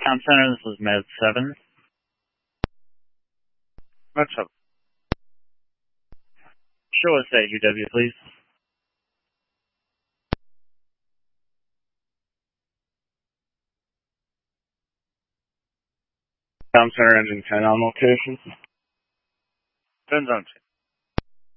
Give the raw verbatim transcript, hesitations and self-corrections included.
Town Center, this is Med seven. What's up? Show us at U W, please. Town Center, engine ten on location. Depends on